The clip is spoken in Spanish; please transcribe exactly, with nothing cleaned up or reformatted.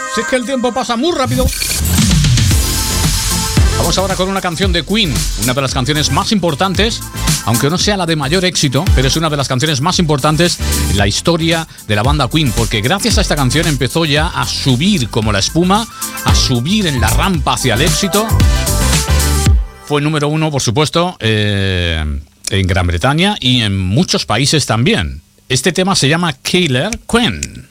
Si es que el tiempo pasa muy rápido. Vamos ahora con una canción de Queen, una de las canciones más importantes, aunque no sea la de mayor éxito, pero es una de las canciones más importantes en la historia de la banda Queen, porque gracias a esta canción empezó ya a subir como la espuma, a subir en la rampa hacia el éxito. Fue número uno, por supuesto, eh, en Gran Bretaña y en muchos países también. Este tema se llama Killer Queen.